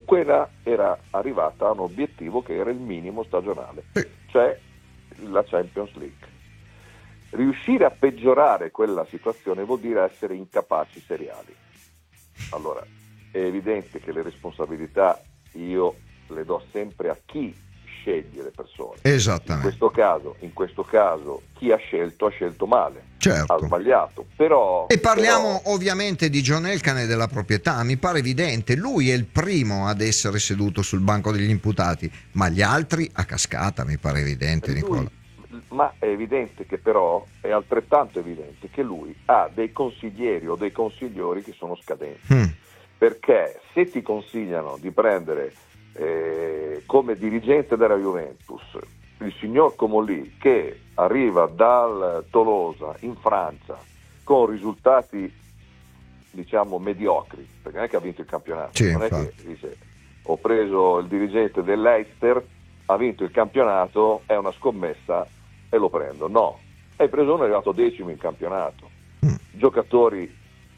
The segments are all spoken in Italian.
quella era arrivata a un obiettivo che era il minimo stagionale, cioè la Champions League. Riuscire a peggiorare quella situazione vuol dire essere incapaci seriali. Allora, è evidente che le responsabilità io le do sempre a chi sceglie le persone. Esattamente. In questo caso chi ha scelto male, certo, ha sbagliato. Però e parliamo ovviamente di John Elkann e della proprietà. Mi pare evidente, lui è il primo ad essere seduto sul banco degli imputati, ma gli altri a cascata, mi pare evidente, Nicola. Ma è evidente che però è altrettanto evidente che lui ha dei consiglieri o dei consigliori che sono scadenti, perché se ti consigliano di prendere come dirigente della Juventus il signor Comolli, che arriva dal Tolosa in Francia con risultati diciamo mediocri, perché non è che ha vinto il campionato, sì, non infatti. è che dice ho preso il dirigente dell'Leicester, ha vinto il campionato, è una scommessa e lo prendo. No, hai preso uno, è arrivato 10° in campionato. Giocatori,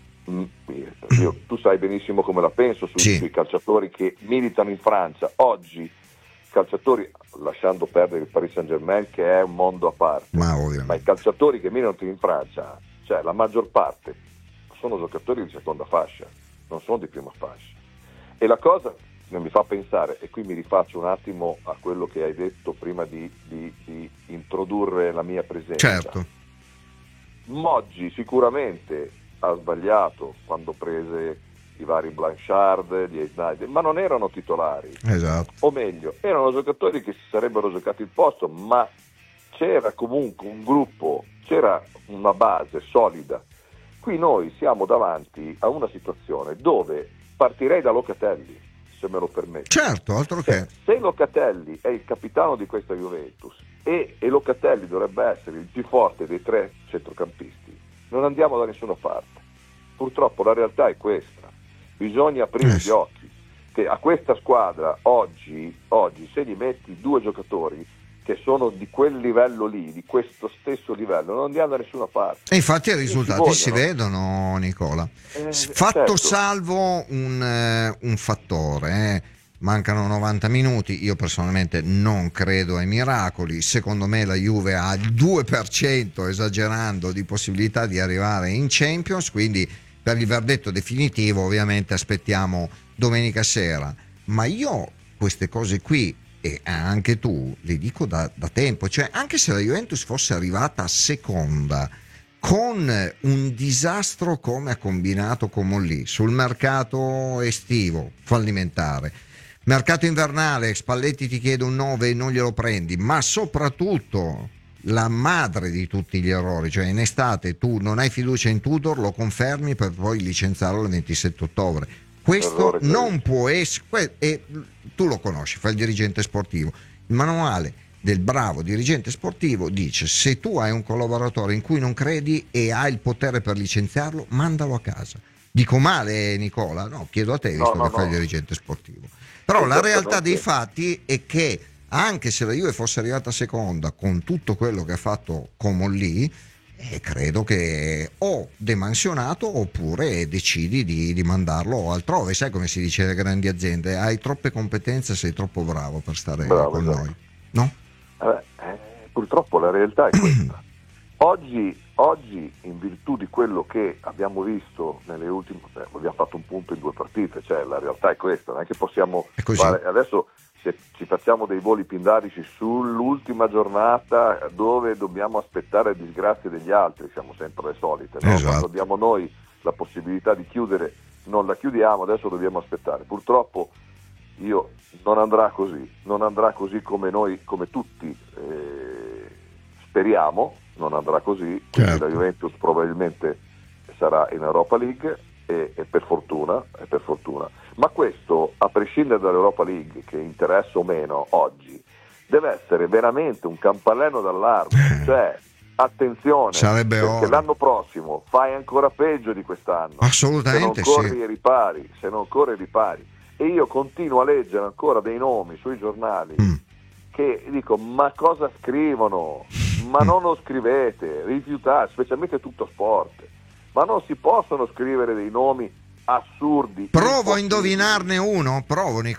tu sai benissimo come la penso sui calciatori che militano in Francia. Oggi calciatori, lasciando perdere il Paris Saint-Germain che è un mondo a parte, ma i calciatori che militano in Francia, cioè la maggior parte sono giocatori di seconda fascia, non sono di prima fascia. E la cosa mi fa pensare, e qui mi rifaccio un attimo a quello che hai detto prima di introdurre la mia presenza. Certo. Moggi sicuramente ha sbagliato quando prese i vari Blanchard, gli Snyder, ma non erano titolari. Esatto. O meglio, erano giocatori che si sarebbero giocati il posto, ma c'era comunque un gruppo, c'era una base solida. Qui noi siamo davanti a una situazione dove partirei da Locatelli, se me lo permette. Certo, altro che. Se Locatelli è il capitano di questa Juventus e Locatelli dovrebbe essere il più forte dei 3 centrocampisti, non andiamo da nessuna parte. Purtroppo la realtà è questa. Bisogna aprire gli occhi che a questa squadra oggi se gli metti 2 giocatori che sono di quel livello lì, di questo stesso livello, non andiamo da nessuna parte. E infatti i risultati si vedono, Nicola. Fatto certo. Salvo un fattore, mancano 90 minuti, io personalmente non credo ai miracoli, secondo me la Juve ha il 2%, esagerando, di possibilità di arrivare in Champions, quindi per il verdetto definitivo ovviamente aspettiamo domenica sera, ma io queste cose qui, e anche tu, le dico da tempo, cioè anche se la Juventus fosse arrivata seconda con un disastro come ha combinato Comolli sul mercato estivo fallimentare, mercato invernale, Spalletti ti chiede un 9 e non glielo prendi, ma soprattutto la madre di tutti gli errori, cioè in estate tu non hai fiducia in Tudor, lo confermi per poi licenziarlo il 27 ottobre. Questo non può essere, e tu lo conosci, fai il dirigente sportivo, il manuale del bravo dirigente sportivo dice: se tu hai un collaboratore in cui non credi e hai il potere per licenziarlo, mandalo a casa. Dico male, Nicola? No, chiedo a te, visto che fai il dirigente sportivo. Però la realtà dei fatti è che anche se la Juve fosse arrivata seconda con tutto quello che ha fatto Comolli, credo che o demansionato oppure decidi di mandarlo altrove. Sai come si dice alle grandi aziende: hai troppe competenze, sei troppo bravo per stare con noi, no? Purtroppo la realtà è questa. Oggi in virtù di quello che abbiamo visto nelle ultime, abbiamo fatto un punto in 2 partite, cioè la realtà è questa, non è che possiamo fare adesso. Se ci facciamo dei voli pindarici sull'ultima giornata dove dobbiamo aspettare disgrazie degli altri, siamo sempre le solite, no? Esatto. Quando abbiamo noi la possibilità di chiudere non la chiudiamo, adesso dobbiamo aspettare. Purtroppo non andrà così come noi, come tutti speriamo, non andrà così, quindi la Juventus probabilmente sarà in Europa League e per fortuna. Ma questo, a prescindere dall'Europa League, che interessa o meno oggi, deve essere veramente un campanello d'allarme, cioè attenzione, perché l'anno prossimo fai ancora peggio di quest'anno. Assolutamente, se non corri ripari. E io continuo a leggere ancora dei nomi sui giornali che dico: ma cosa scrivono? Ma non lo scrivete, rifiutate, specialmente Tutto Sport, ma non si possono scrivere dei nomi assurdi. Provo a indovinarne uno,